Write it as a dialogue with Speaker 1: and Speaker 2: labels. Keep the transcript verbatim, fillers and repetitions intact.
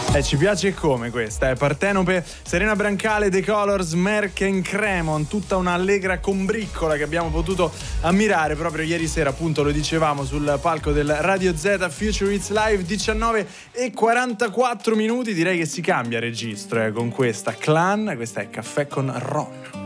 Speaker 1: Eh, ci piace come questa, eh? Partenope, Serena Brancale, The Colors, Merck and Cremon, tutta una allegra combriccola che abbiamo potuto ammirare proprio ieri sera, appunto lo dicevamo, sul palco del Radio Z Future Hits Live. Diciannove e quarantaquattro minuti, direi che si cambia registro eh, con questa Clan, questa è Caffè con Ron.